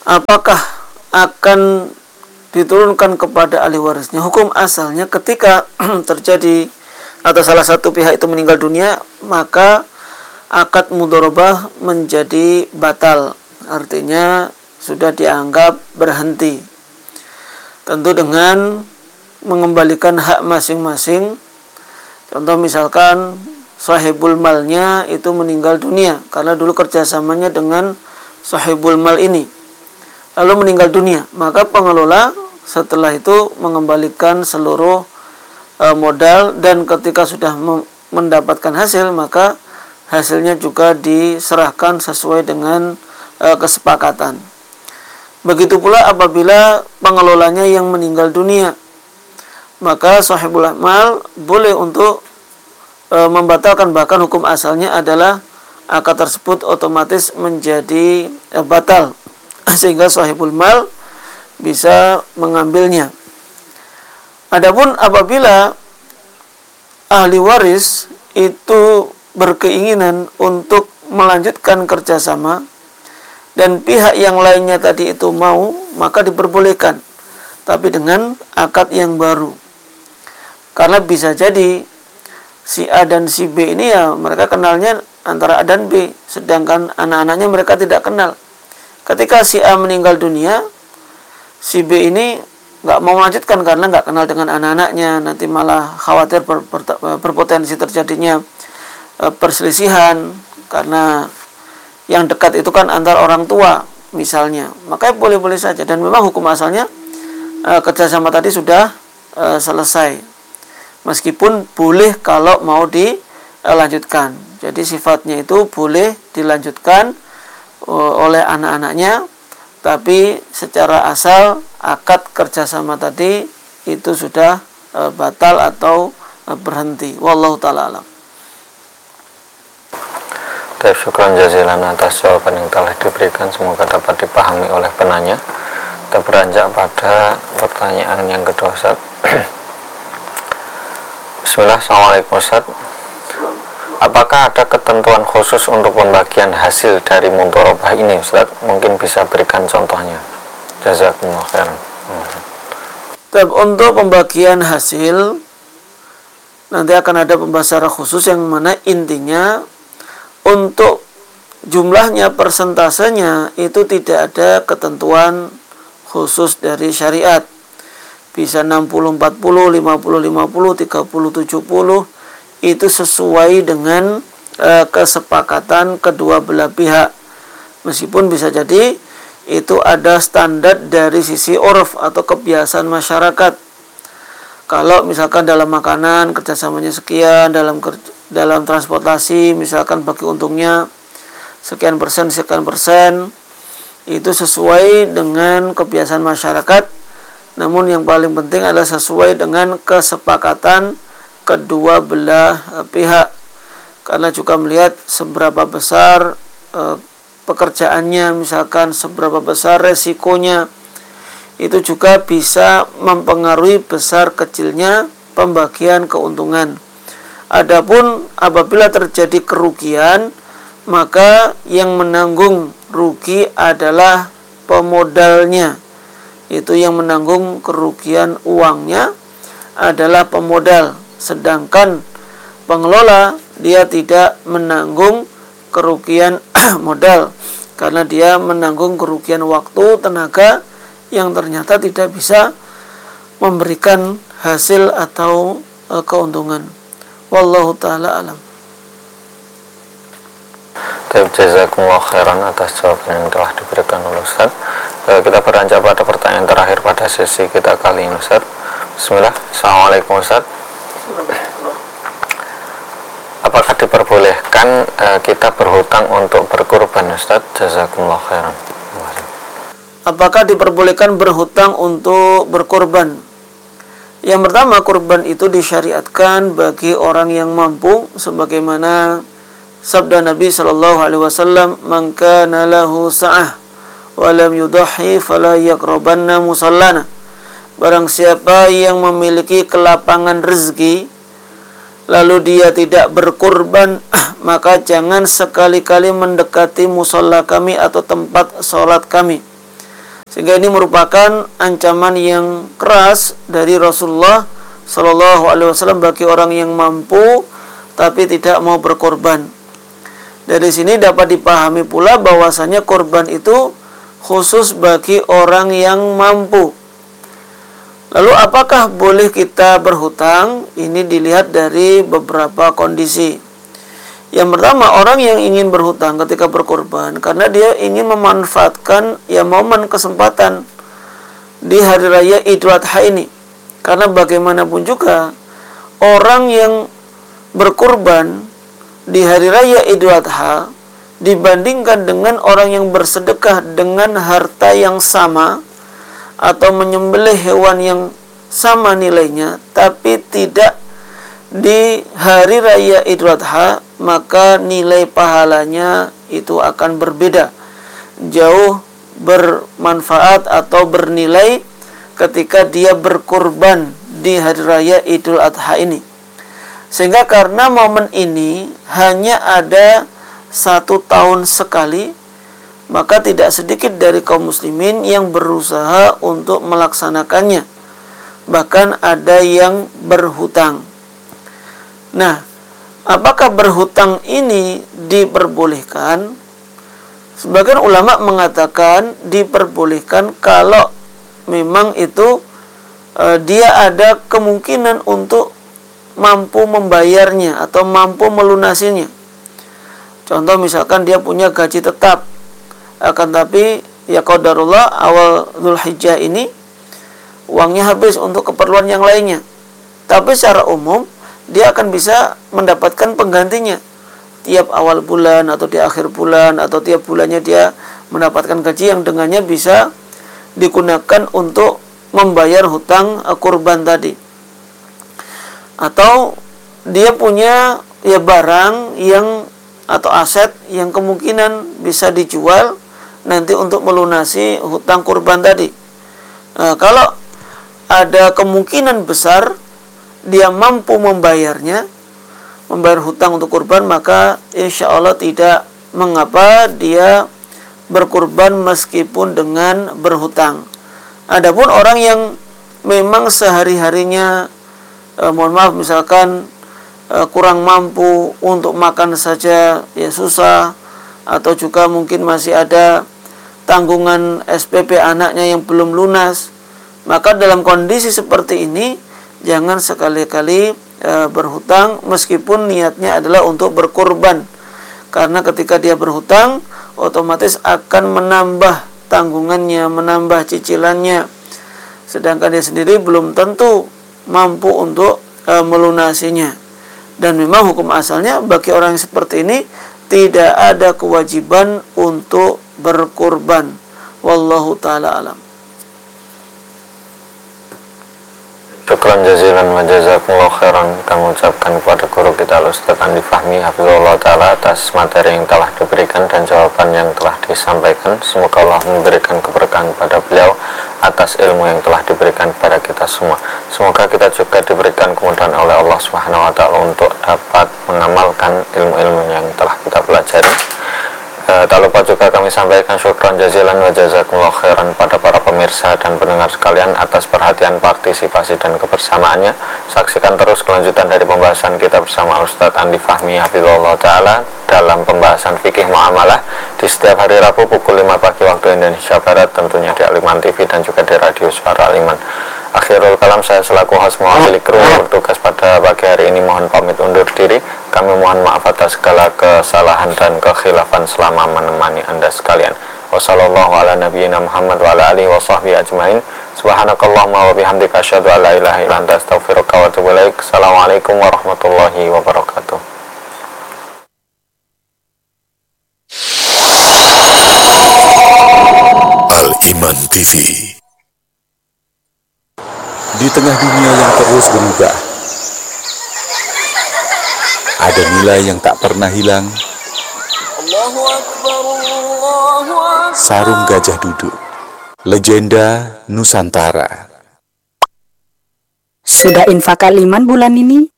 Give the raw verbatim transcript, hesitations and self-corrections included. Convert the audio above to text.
apakah akan diturunkan kepada ahli warisnya? Hukum asalnya ketika terjadi atau salah satu pihak itu meninggal dunia, maka akad mudharabah menjadi batal, artinya sudah dianggap berhenti. Tentu dengan mengembalikan hak masing-masing. Contoh misalkan sahibul malnya itu meninggal dunia karena dulu kerjasamanya dengan sahibul mal ini, lalu meninggal dunia, maka pengelola setelah itu mengembalikan seluruh e, modal, dan ketika sudah mendapatkan hasil, maka hasilnya juga diserahkan sesuai dengan e, kesepakatan. Begitu pula apabila pengelolanya yang meninggal dunia, maka sahibul mal boleh untuk e, membatalkan, bahkan hukum asalnya adalah akad tersebut otomatis menjadi e, batal sehingga sahibul mal bisa mengambilnya. Adapun apabila ahli waris itu berkeinginan untuk melanjutkan kerjasama dan pihak yang lainnya tadi itu mau, maka diperbolehkan, tapi dengan akad yang baru. Karena bisa jadi si A dan si B ini ya mereka kenalnya antara A dan B, sedangkan anak-anaknya mereka tidak kenal. Ketika si A meninggal dunia, si B ini nggak mau melanjutkan karena nggak kenal dengan anak-anaknya, nanti malah khawatir ber, ber, berpotensi terjadinya perselisihan karena yang dekat itu kan antar orang tua misalnya, maka boleh-boleh saja. Dan memang hukum asalnya e, kerjasama tadi sudah e, selesai, meskipun boleh kalau mau dilanjutkan. Jadi sifatnya itu boleh dilanjutkan e, oleh anak-anaknya, tapi secara asal akad kerjasama tadi itu sudah e, batal atau e, berhenti. Wallahu ta'ala alam. Syukran jazilan atas jawaban yang telah diberikan, semoga dapat dipahami oleh penanya. Kita beranjak pada pertanyaan yang kedua, Ustaz. Bismillah. Assalamualaikum, Ustaz. Apakah ada ketentuan khusus untuk pembagian hasil dari mudharabah ini, Ustaz? Mungkin bisa berikan contohnya. Jazakumullah khairan. Hmm. Untuk pembagian hasil nanti akan ada pembahasan khusus yang mana intinya untuk jumlahnya, persentasenya itu tidak ada ketentuan khusus dari syariat. Bisa enam puluh empat puluh, lima puluh lima puluh, tiga puluh tujuh puluh, itu sesuai dengan e, kesepakatan kedua belah pihak. Meskipun bisa jadi itu ada standar dari sisi urf atau kebiasaan masyarakat. Kalau misalkan dalam makanan kerjasamanya sekian, dalam kerja dalam transportasi misalkan bagi untungnya sekian persen sekian persen, itu sesuai dengan kebiasaan masyarakat. Namun yang paling penting adalah sesuai dengan kesepakatan kedua belah pihak, karena juga melihat seberapa besar e, pekerjaannya, misalkan seberapa besar resikonya, itu juga bisa mempengaruhi besar kecilnya pembagian keuntungan. Adapun apabila terjadi kerugian, maka yang menanggung rugi adalah pemodalnya. Itu yang menanggung kerugian uangnya adalah pemodal. Sedangkan pengelola dia tidak menanggung kerugian modal, karena dia menanggung kerugian waktu, tenaga yang ternyata tidak bisa memberikan hasil atau e, keuntungan. Wallahu ta'ala alam. Jazakumullah khairan atas jawaban yang telah diberikan oleh Ustaz. E, kita beranjak pada pertanyaan terakhir pada sesi kita kali ini, Ustaz. Bismillah. Assalamualaikum, Ustaz. Apakah diperbolehkan e, kita berhutang untuk berkurban, Ustaz? Jazakumullah khairan. Apakah diperbolehkan berhutang untuk berkurban? Yang pertama, kurban itu disyariatkan bagi orang yang mampu, sebagaimana sabda Nabi sallallahu alaihi wasallam, "Man kana lahu sa'ah wa lam yudahhi fala yaqrabanna musallana." Barang siapa yang memiliki kelapangan rezeki lalu dia tidak berkurban, maka jangan sekali-kali mendekati musalla kami atau tempat sholat kami. Sehingga ini merupakan ancaman yang keras dari Rasulullah Shallallahu Alaihi Wasallam bagi orang yang mampu tapi tidak mau berkorban. Dari sini dapat dipahami pula bahwasanya korban itu khusus bagi orang yang mampu. Lalu apakah boleh kita berhutang? Ini dilihat dari beberapa kondisi. Yang pertama, orang yang ingin berhutang ketika berkorban karena dia ingin memanfaatkan ya momen kesempatan di hari raya Idul Adha ini. Karena bagaimanapun juga orang yang berkorban di hari raya Idul Adha dibandingkan dengan orang yang bersedekah dengan harta yang sama atau menyembelih hewan yang sama nilainya tapi tidak di hari raya Idul Adha, maka nilai pahalanya itu akan berbeda, jauh bermanfaat atau bernilai ketika dia berkorban di hari raya Idul Adha ini. Sehingga karena momen ini hanya ada satu tahun sekali, maka tidak sedikit dari kaum muslimin yang berusaha untuk melaksanakannya. Bahkan ada yang berhutang. Nah, apakah berhutang ini diperbolehkan? Sebagian ulama mengatakan diperbolehkan kalau memang itu e, dia ada kemungkinan untuk mampu membayarnya atau mampu melunasinya. Contoh misalkan dia punya gaji tetap, akan tapi ya qadarullah awal Dzulhijjah ini uangnya habis untuk keperluan yang lainnya. Tapi secara umum dia akan bisa mendapatkan penggantinya tiap awal bulan atau di akhir bulan atau tiap bulannya dia mendapatkan gaji yang dengannya bisa digunakan untuk membayar hutang kurban tadi. Atau dia punya ya barang yang atau aset yang kemungkinan bisa dijual nanti untuk melunasi hutang kurban tadi. Nah, kalau ada kemungkinan besar dia mampu membayarnya, membayar hutang untuk kurban, maka insya Allah tidak mengapa dia berkurban meskipun dengan berhutang. Adapun orang yang memang sehari-harinya eh, mohon maaf misalkan eh, kurang mampu untuk makan saja ya susah, atau juga mungkin masih ada tanggungan S P P anaknya yang belum lunas, maka dalam kondisi seperti ini jangan sekali-kali e, berhutang meskipun niatnya adalah untuk berkorban. Karena ketika dia berhutang otomatis akan menambah tanggungannya, menambah cicilannya. Sedangkan dia sendiri belum tentu mampu untuk e, melunasinya. Dan memang hukum asalnya bagi orang yang seperti ini tidak ada kewajiban untuk berkorban. Wallahu ta'ala alam. Syukran jazilan wa jazakumullah khairan. Kami ucapkan kepada guru kita Ustaz Andi Fahmi hafizahullah ta'ala atas materi yang telah diberikan dan jawaban yang telah disampaikan. Semoga Allah memberikan keberkahan pada beliau atas ilmu yang telah diberikan kepada kita semua. Semoga kita juga diberikan kemudahan oleh Allah Subhanahu wa taala untuk dapat mengamalkan ilmu-ilmu yang telah kita pelajari. Uh, tak lupa juga kami sampaikan syukran jazilan wa jazakumullah khairan pada para pemirsa dan pendengar sekalian atas perhatian, partisipasi dan kebersamaannya. Saksikan terus kelanjutan dari pembahasan kita bersama Ustaz Andi Fahmi hafizahullah ta'ala dalam pembahasan fikih muamalah di setiap hari Rabu pukul lima pagi waktu Indonesia Barat, tentunya di Aliman T V dan juga di Radio Suara Aliman. Akhirul kalam, saya selaku host mewakili kru yang bertugas pada pagi hari ini mohon pamit undur diri. Kami mohon maaf atas segala kesalahan dan kekhilafan selama menemani Anda sekalian. Wassallallahu ala nabiyyina Muhammad wa ala alihi wa sahbihi ajmain. Subhanakallahumma wa bihamdika asyhadu an la ilaha illa anta astaghfiruka wa atubu ilaik. Assalamualaikum warahmatullahi wabarakatuh. Al-Iman T V. Di tengah dunia yang terus berubah, ada nilai yang tak pernah hilang. Sarung Gajah Duduk, legenda Nusantara. Sudah infak Al-Iman bulan ini?